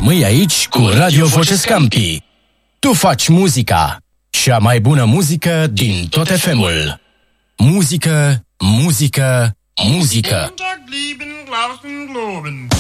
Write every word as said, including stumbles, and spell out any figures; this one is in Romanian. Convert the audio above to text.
Rămâi aici cu Radio Voce Scampi. Tu faci muzica. Cea mai bună muzică din tot F M-ul. Muzică, muzică, muzică.